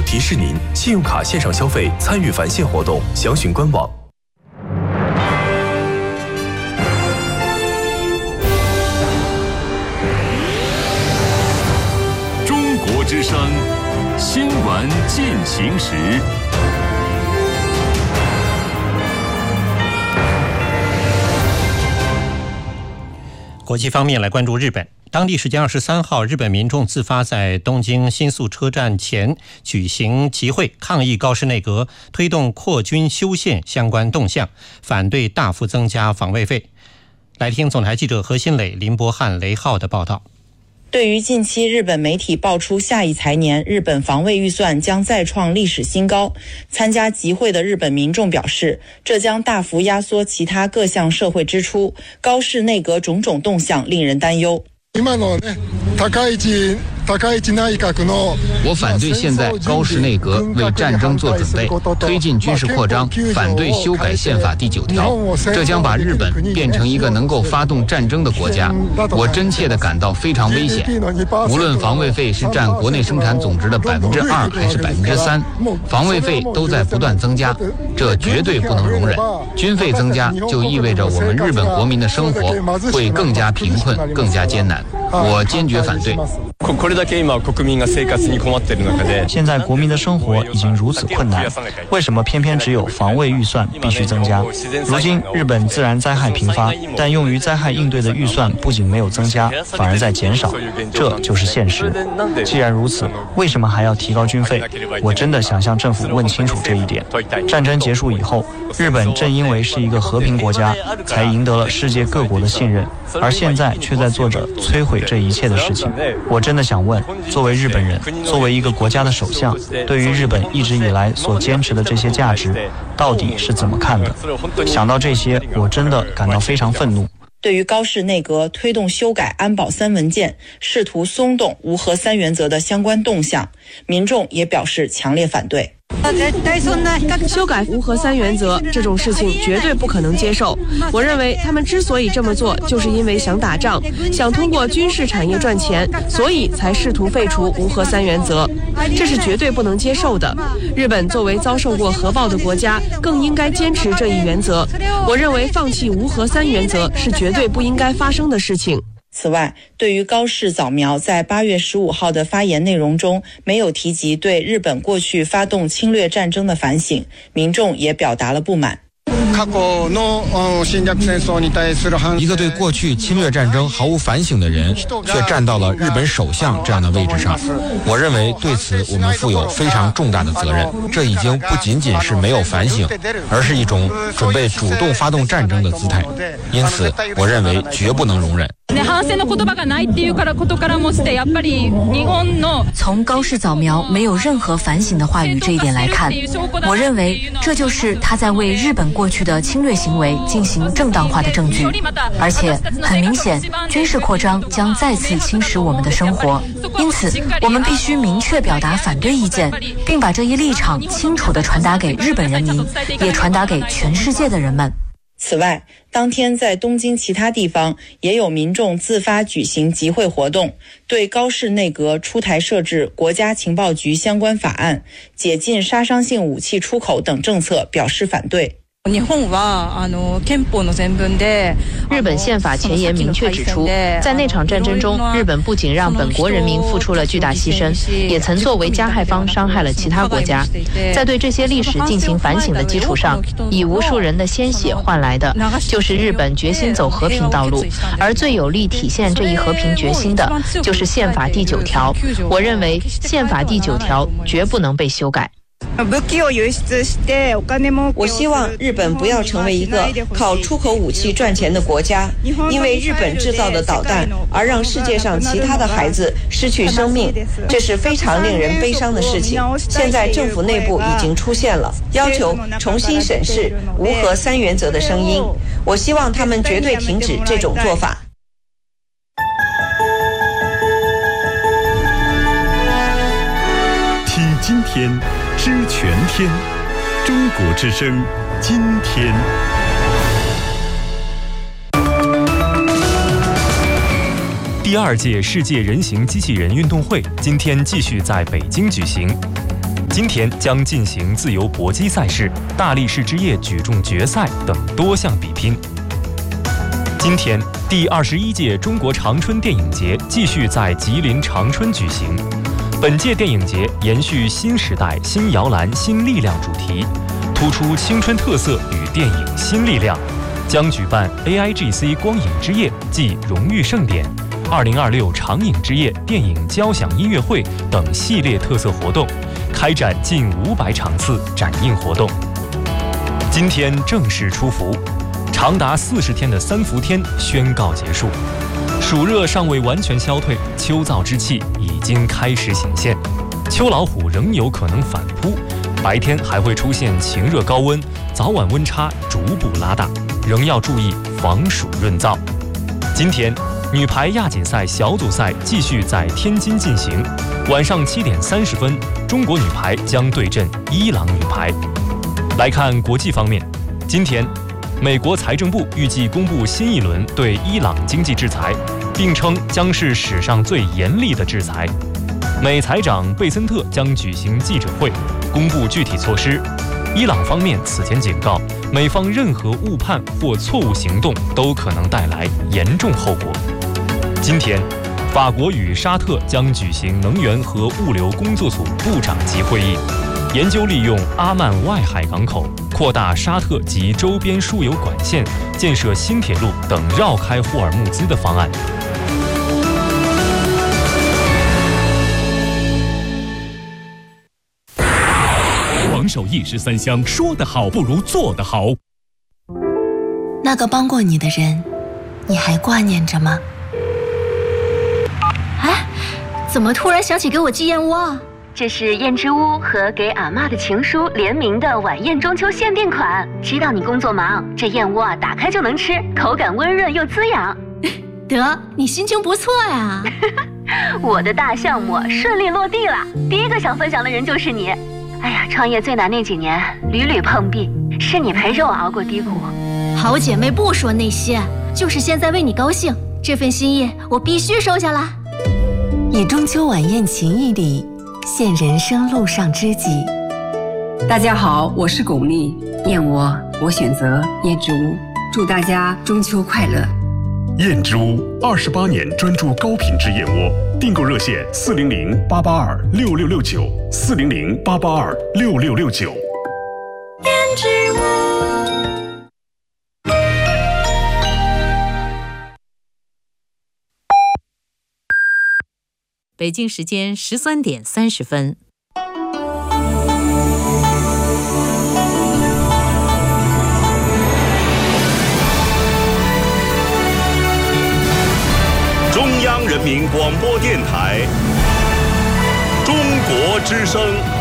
提示您，信用卡线上消费参与返现活动，详询官网。 中国之声新闻进行时。 国际方面来关注日本。当地时间23号，日本民众自发在东京新宿车站前举行集会，抗议高市内阁推动扩军修宪相关动向，反对大幅增加防卫费。来听总台记者何新磊、林伯汉、雷浩的报道。 对于近期日本媒体爆出下一财年日本防卫预算将再创历史新高，参加集会的日本民众表示，这将大幅压缩其他各项社会支出，高市内阁种种动向令人担忧。 我反对现在高市内阁为战争做准备，推进军事扩张，反对修改宪法第9条，这将把日本变成一个能够发动战争的国家。我真切地感到非常危险。无论防卫费是占国内生产总值的2%还是3%，防卫费都在不断增加，这绝对不能容忍。军费增加就意味着我们日本国民的生活会更加贫困，更加艰难。我坚决反对。 现在国民的生活已经如此困难，为什么偏偏只有防卫预算必须增加？如今日本自然灾害频发，但用于灾害应对的预算不仅没有增加，反而在减少，这就是现实。既然如此，为什么还要提高军费？我真的想向政府问清楚这一点。战争结束以后，日本正因为是一个和平国家，才赢得了世界各国的信任，而现在却在做着摧毁这一切的事情。我真的想问，作为日本人，作为一个国家的首相，对于日本一直以来所坚持的这些价值，到底是怎么看的？想到这些，我真的感到非常愤怒。 对于高市内阁推动修改安保3文件，试图松动无核3原则的相关动向，民众也表示强烈反对。 修改无核3原则这种事情绝对不可能接受。我认为他们之所以这么做，就是因为想打仗，想通过军事产业赚钱，所以才试图废除无核3原则，这是绝对不能接受的。日本作为遭受过核爆的国家，更应该坚持这一原则。我认为放弃无核3原则是绝对不应该发生的事情。 此外，对于高市早苗在8月15号的发言内容中没有提及对日本过去发动侵略战争的反省，民众也表达了不满。 一个对过去侵略战争毫无反省的人，却站到了日本首相这样的位置上。我认为对此我们负有非常重大的责任。这已经不仅仅是没有反省，而是一种准备主动发动战争的姿态。因此，我认为绝不能容忍。 从高市早苗没有任何反省的话语这一点来看，我认为这就是他在为日本过去的侵略行为进行正当化的证据。而且很明显，军事扩张将再次侵蚀我们的生活，因此我们必须明确表达反对意见，并把这一立场清楚地传达给日本人民，也传达给全世界的人们。 此外，当天在东京其他地方也有民众自发举行集会活动，对高市内阁出台设置国家情报局相关法案、解禁杀伤性武器出口等政策表示反对。 日本宪法前言明确指出，在那场战争中，日本不仅让本国人民付出了巨大牺牲，也曾作为加害方伤害了其他国家。在对这些历史进行反省的基础上，以无数人的鲜血换来的，就是日本决心走和平道路，而最有力体现这一和平决心的，就是宪法第9条。我认为宪法第9条绝不能被修改。 我希望日本不要成为一个靠出口武器赚钱的国家，因为日本制造的导弹而让世界上其他的孩子失去生命，这是非常令人悲伤的事情。现在政府内部已经出现了要求重新审视无核3原则的声音，我希望他们绝对停止这种做法。 听今天，知全天，中国之声，今天。第2届世界人形机器人运动会今天继续在北京举行。 今天将进行自由搏击赛事、大力士之夜举重决赛等多项比拼。今天，第21届中国长春电影节继续在吉林长春举行。本届电影节延续新时代新摇篮新力量主题，突出青春特色与电影新力量，将举办 AIGC 光影之夜暨荣誉盛典、2026长影之夜电影交响音乐会等系列特色活动，开展近500场次展映活动。今天正式出伏，长达40天的3伏天宣告结束。暑热尚未完全消退，秋燥之气已经开始显现，秋老虎仍有可能反扑，白天还会出现晴热高温，早晚温差逐步拉大，仍要注意防暑润燥。今天，女排亚锦赛小组赛继续在天津进行，晚上7点30分，中国女排将对阵伊朗女排。来看国际方面，今天，美国财政部预计公布新一轮对伊朗经济制裁，并称将是史上最严厉的制裁。美财长贝森特将举行记者会，公布具体措施。伊朗方面此前警告，美方任何误判或错误行动都可能带来严重后果。今天，法国与沙特将举行能源和物流工作组部长级会议，研究利用阿曼外海港口扩大沙特及周边输油管线、建设新铁路等绕开霍尔木兹的方案。 王守义是3香，说得好不如做得好。 那个帮过你的人，你还挂念着吗？ 哎，怎么突然想起给我寄燕窝啊？这是燕之屋和给阿嬷的情书联名的晚宴中秋限定款。知道你工作忙，这燕窝啊打开就能吃，口感温润又滋养。 得，你心情不错呀。 我的大项目顺利落地了，第一个想分享的人就是你。哎呀，创业最难那几年，屡屡碰壁，是你陪着我熬过低谷。 好姐妹不说那些，就是现在为你高兴，这份心意我必须收下啦。 以中秋晚宴情谊礼，献人生路上知己。 大家好，我是巩俐，燕窝我选择燕之屋，祝大家中秋快乐。 燕之屋28年专注高品质燕窝，订购热线400-882-6669，400-882-6669。 燕之屋。 北京时间13点30分。 中央人民广播电台，中国之声。